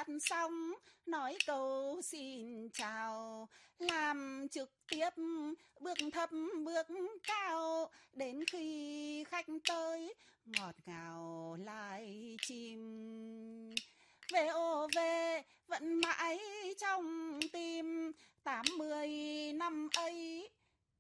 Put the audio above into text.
hát xong nói câu xin chào, làm trực tiếp bước thấp bước cao, đến khi khách tới ngọt ngào lại chim. Về ô về